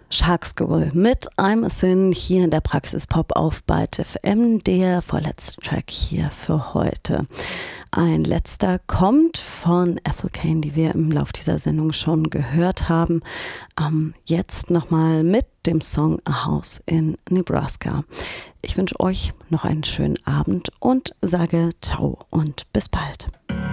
Shark School mit I'm a Sin hier in der Praxis Pop auf Byte FM, der vorletzte Track hier für heute. Ein letzter kommt von Ethel Cain, die wir im Lauf dieser Sendung schon gehört haben. Jetzt nochmal mit dem Song A House in Nebraska. Ich wünsche euch noch einen schönen Abend und sage ciao und bis bald.